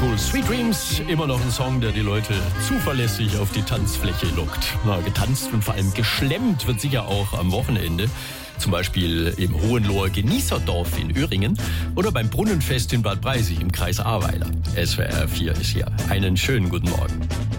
cool. Sweet Dreams, immer noch ein Song, der die Leute zuverlässig auf die Tanzfläche lockt. Na, getanzt und vor allem geschlemmt wird sicher auch am Wochenende. Zum Beispiel im Hohenloher Genießerdorf in Öhringen oder beim Brunnenfest in Bad Breisig im Kreis Ahrweiler. SWR 4 ist hier. Einen schönen guten Morgen.